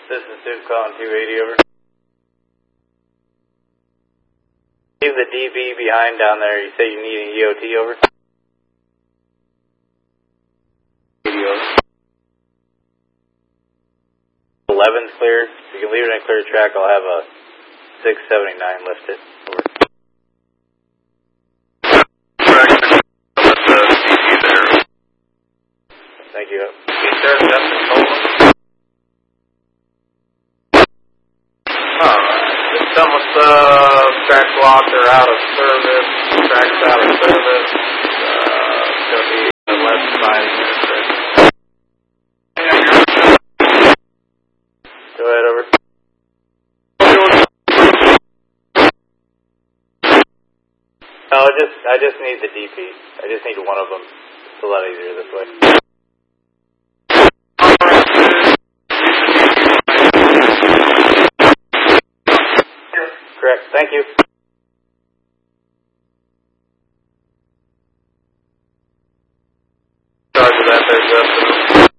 This is Duke calling 280 over. Leave the DB behind down there. You say you need an EOT over? 11's clear. If you can leave it in a clear track, I'll have a 679 lifted. Over. Thank you. Some with the track locked or out of service, track's out of service, it's going to be the left side administration. Go ahead, over. No, I just need the DP. I just need one of them. It's a lot easier this way. Correct. Thank you. Charge of that there, Justin.